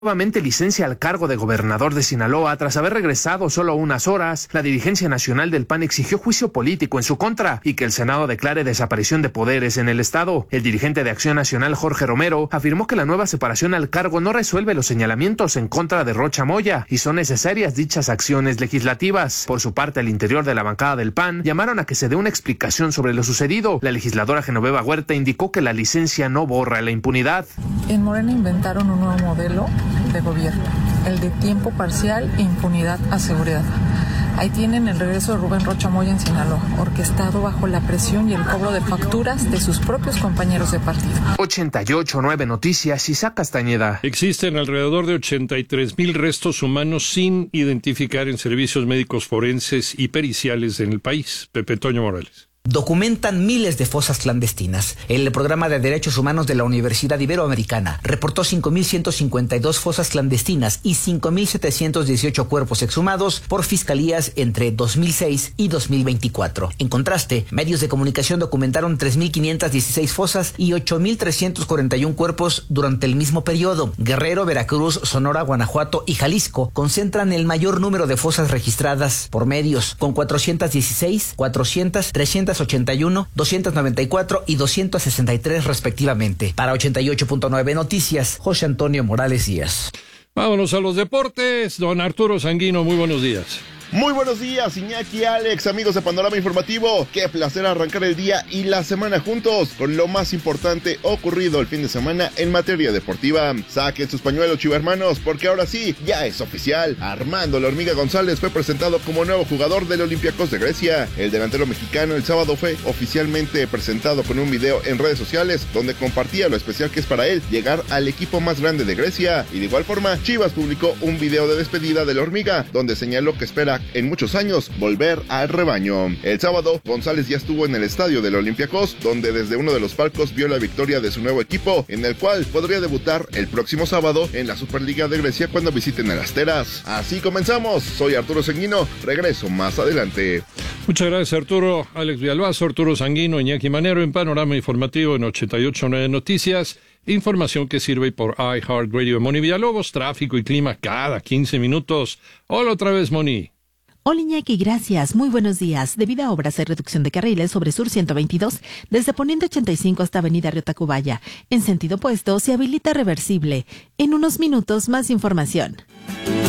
Nuevamente licencia al cargo de gobernador de Sinaloa tras haber regresado solo unas horas. La dirigencia nacional del PAN exigió juicio político en su contra y que el Senado declare desaparición de poderes en el estado. El dirigente de Acción Nacional, Jorge Romero, afirmó que la nueva separación al cargo no resuelve los señalamientos en contra de Rocha Moya y son necesarias dichas acciones legislativas. Por su parte, al interior de la bancada del PAN llamaron a que se dé una explicación sobre lo sucedido. La legisladora Genoveva Huerta indicó que la licencia no borra la impunidad. En Morena inventaron un nuevo modelo de gobierno, el de tiempo parcial e impunidad asegurada. Ahí tienen el regreso de Rubén Rocha Moya en Sinaloa, orquestado bajo la presión y el cobro de facturas de sus propios compañeros de partido. 88.9 Noticias, Isaac Castañeda. Existen alrededor de 83,000 restos humanos sin identificar en servicios médicos forenses y periciales en el país. Pepe Toño Morales. Documentan miles de fosas clandestinas. El Programa de Derechos Humanos de la Universidad Iberoamericana reportó 5,152 fosas clandestinas y 5,718 cuerpos exhumados por fiscalías entre 2006 y 2024. En contraste, medios de comunicación documentaron 3,516 fosas y 8,341 cuerpos durante el mismo periodo. Guerrero, Veracruz, Sonora, Guanajuato y Jalisco concentran el mayor número de fosas registradas por medios, con 416, 400, 381, 294 y 263 respectivamente. Para 88.9 Noticias, José Antonio Morales Díaz. Vámonos a los deportes. Don Arturo Sanguino, muy buenos días. Muy buenos días, Iñaki, Alex, amigos de Panorama Informativo. Qué placer arrancar el día y la semana juntos con lo más importante ocurrido el fin de semana en materia deportiva. Saquen sus pañuelos, chivermanos, porque ahora sí, ya es oficial. Armando La Hormiga González fue presentado como nuevo jugador del Olympiacos de Grecia. El delantero mexicano el sábado fue oficialmente presentado con un video en redes sociales donde compartía lo especial que es para él llegar al equipo más grande de Grecia. Y de igual forma, Chivas publicó un video de despedida de La Hormiga donde señaló que espera en muchos años volver al rebaño. El sábado, González ya estuvo en el estadio del Olympiacos, donde desde uno de los palcos vio la victoria de su nuevo equipo, en el cual podría debutar el próximo sábado en la Superliga de Grecia cuando visiten el Asteras. Así comenzamos. Soy Arturo Sanguino. Regreso más adelante. Muchas gracias, Arturo. Alex Villalbazo, Arturo Sanguino, Iñaki Manero en Panorama Informativo en 88.9 Noticias. Información que sirve por iHeartRadio. Moni Villalobos, tráfico y clima cada 15 minutos. Hola otra vez, Moni. Hola Iñaki, gracias. Muy buenos días. Debido a obras de reducción de carriles sobre Sur 122, desde Poniente 85 hasta Avenida Río Tacubaya, en sentido opuesto, se habilita reversible. En unos minutos, más información.